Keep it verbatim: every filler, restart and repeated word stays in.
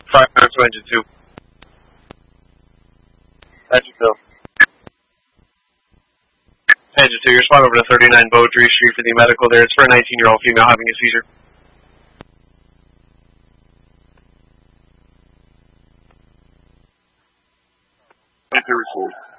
Fire to engine two. Engine two. Engine two, you're spot over to thirty-nine Beaudry Street for the medical there. It's for a nineteen-year-old female having a seizure. Enter received.